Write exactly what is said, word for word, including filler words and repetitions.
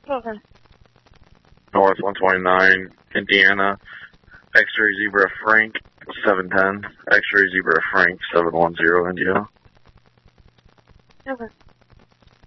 Okay. North one twenty-nine, Indiana, X-ray Zebra Frank, seven ten, X-ray Zebra Frank, seven one zero, India. Okay.